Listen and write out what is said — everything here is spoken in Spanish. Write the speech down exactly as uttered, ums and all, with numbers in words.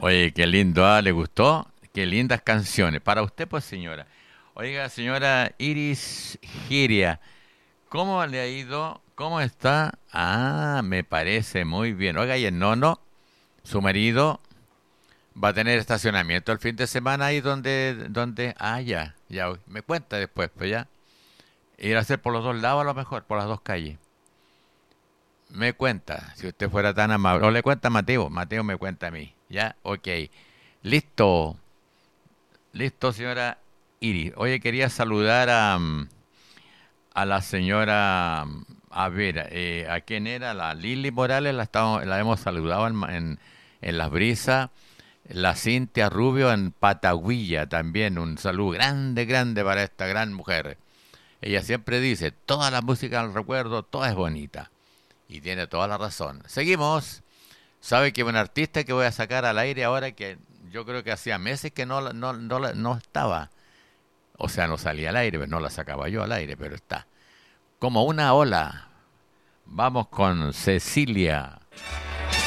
Oye, qué lindo, ¿ah? ¿Le gustó? Qué lindas canciones. Para usted, pues, señora. Oiga, señora Iris Giria, ¿cómo le ha ido? ¿Cómo está? Ah, me parece muy bien. Oiga, y el nono, su marido, va a tener estacionamiento el fin de semana ahí donde, donde, ah, ya, ya, me cuenta después, pues ya. Ir a hacer por los dos lados a lo mejor, por las dos calles. Me cuenta, si usted fuera tan amable. O le cuenta a Mateo, Mateo me cuenta a mí. Ya, ok. Listo, listo, señora Iris. Oye, quería saludar a, mm, a la señora, mm, a ver, eh, ¿a quién era? La Lili Morales, la, estamos, la hemos saludado en, ma- en, en Las Brisas. La Cintia Rubio en Patagüilla también. Un saludo grande, grande para esta gran mujer. Ella siempre dice, toda la música del recuerdo, toda es bonita. Y tiene toda la razón. Seguimos. ¿Sabe que un artista que voy a sacar al aire ahora que yo creo que hacía meses que no, la- no, no, la- no estaba? O sea, no salía al aire, no la sacaba yo al aire, pero está. Como una ola. Vamos con Cecilia.